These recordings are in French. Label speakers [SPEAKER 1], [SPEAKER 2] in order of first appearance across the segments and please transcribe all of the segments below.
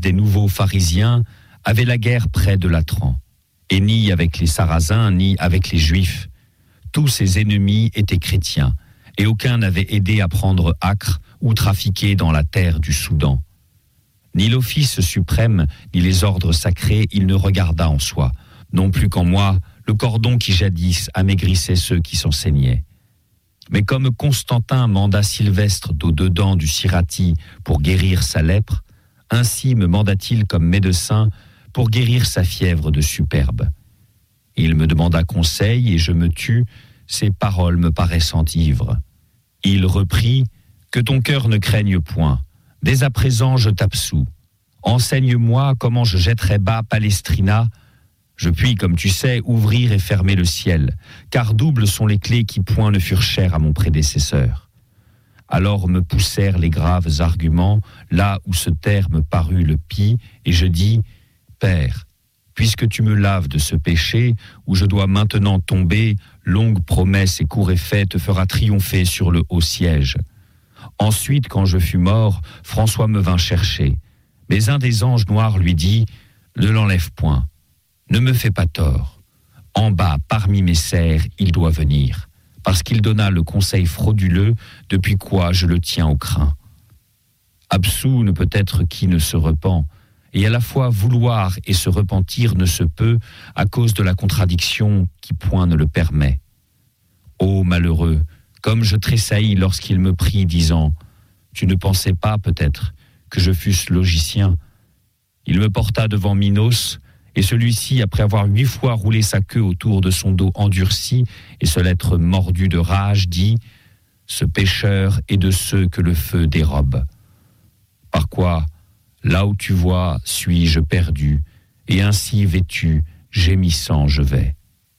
[SPEAKER 1] des nouveaux pharisiens avait la guerre près de Latran, et ni avec les Sarrasins, ni avec les Juifs. Tous ses ennemis étaient chrétiens, et aucun n'avait aidé à prendre Acre ou trafiquer dans la terre du Soudan. Ni l'office suprême, ni les ordres sacrés, il ne regarda en soi, non plus qu'en moi, le cordon qui jadis amaigrissait ceux qui s'en saignaient. Mais comme Constantin manda Sylvestre d'au-dedans du Cyrati pour guérir sa lèpre, ainsi me manda-t-il comme médecin pour guérir sa fièvre de superbe. Il me demanda conseil et je me tus, ses paroles me paraissant ivres. Il reprit « Que ton cœur ne craigne point, dès à présent je t'absous. Enseigne-moi comment je jetterai bas Palestrina. Je puis, comme tu sais, ouvrir et fermer le ciel, car doubles sont les clés qui point ne furent chères à mon prédécesseur. » Alors me poussèrent les graves arguments, là où ce terme parut le pis, et je dis « Père, puisque tu me laves de ce péché, où je dois maintenant tomber, longue promesse et court effet te fera triompher sur le haut siège. » Ensuite, quand je fus mort, François me vint chercher. Mais un des anges noirs lui dit « Ne l'enlève point, ne me fais pas tort. En bas, parmi mes serfs, il doit venir. » Parce qu'il donna le conseil frauduleux, depuis quoi je le tiens au crin. Absous ne peut être qui ne se repent, et à la fois vouloir et se repentir ne se peut à cause de la contradiction qui point ne le permet. Ô malheureux, comme je tressaillis lorsqu'il me prit, disant « Tu ne pensais pas, peut-être, que je fusse logicien ?» Il me porta devant Minos, et celui-ci, après avoir 8 fois roulé sa queue autour de son dos endurci et se l'être mordu de rage, dit « Ce pécheur est de ceux que le feu dérobe. Par quoi, là où tu vois, suis-je perdu, et ainsi vêtu, gémissant je vais. »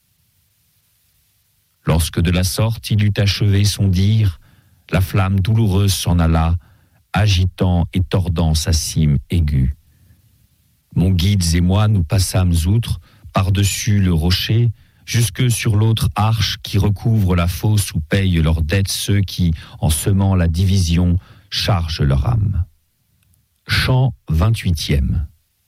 [SPEAKER 1] Lorsque de la sorte il eut achevé son dire, la flamme douloureuse s'en alla, agitant et tordant sa cime aiguë. Mon guide et moi nous passâmes outre, par-dessus le rocher, jusque sur l'autre arche qui recouvre la fosse où payent leurs dettes ceux qui, en semant la division, chargent leur âme. Chant 28e.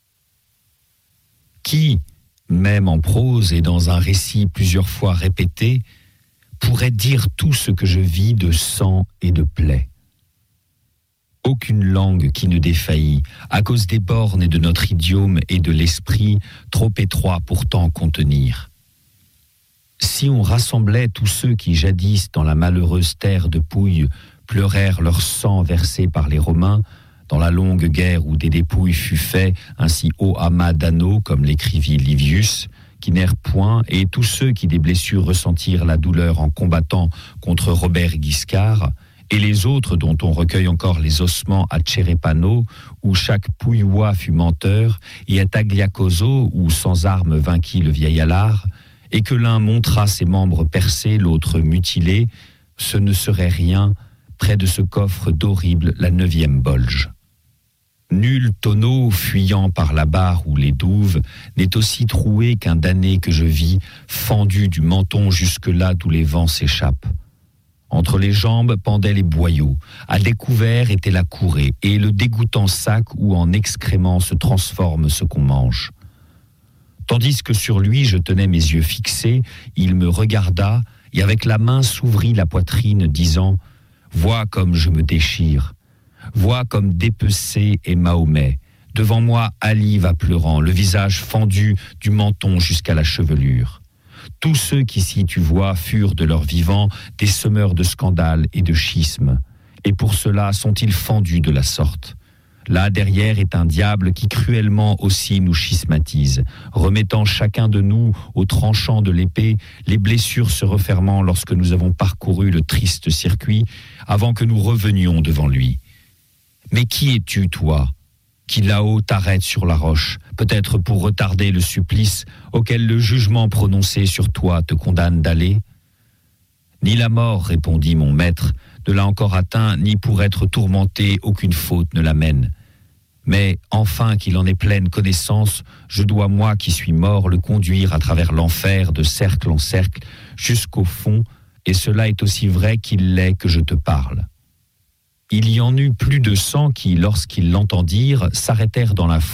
[SPEAKER 1] Qui, même en prose et dans un récit plusieurs fois répété, pourrait dire tout ce que je vis de sang et de plaies? Aucune langue qui ne défaillit, à cause des bornes et de notre idiome et de l'esprit, trop étroit pourtant contenir. Si on rassemblait tous ceux qui jadis dans la malheureuse terre de Pouille pleurèrent leur sang versé par les Romains, dans la longue guerre où des dépouilles fut fait, ainsi ô amas d'anneaux, comme l'écrivit Livius, qui n'errent point, et tous ceux qui des blessures ressentirent la douleur en combattant contre Robert Guiscard, et les autres dont on recueille encore les ossements à Tcherépano, où chaque Pouillois fut menteur, et à Tagliacozo, où sans armes vainquit le vieil Alard, et que l'un montra ses membres percés, l'autre mutilés, ce ne serait rien, près de ce coffre d'horrible la 9e Bolge. Nul tonneau, fuyant par la barre ou les douves, n'est aussi troué qu'un damné que je vis, fendu du menton jusque-là d'où les vents s'échappent. Entre les jambes pendaient les boyaux, à découvert était la courée, et le dégoûtant sac où en excréments se transforme ce qu'on mange. Tandis que sur lui je tenais mes yeux fixés, il me regarda, et avec la main s'ouvrit la poitrine, disant « Vois comme je me déchire, vois comme dépecé est Mahomet. Devant moi, Ali va pleurant, le visage fendu du menton jusqu'à la chevelure. Tous ceux qu'ici tu vois furent de leur vivant des semeurs de scandales et de schismes. Et pour cela sont-ils fendus de la sorte. Là derrière est un diable qui cruellement aussi nous schismatise, remettant chacun de nous au tranchant de l'épée, les blessures se refermant lorsque nous avons parcouru le triste circuit, avant que nous revenions devant lui. Mais qui es-tu, toi, qui là-haut t'arrête sur la roche, peut-être pour retarder le supplice auquel le jugement prononcé sur toi te condamne d'aller? Ni la mort, répondit mon maître, ne l'a encore atteint, ni pour être tourmenté, aucune faute ne l'amène. Mais, enfin qu'il en ait pleine connaissance, je dois, moi qui suis mort, le conduire à travers l'enfer, de cercle en cercle, jusqu'au fond, et cela est aussi vrai qu'il l'est que je te parle. Il y en eut plus de 100 qui, lorsqu'ils l'entendirent, s'arrêtèrent dans la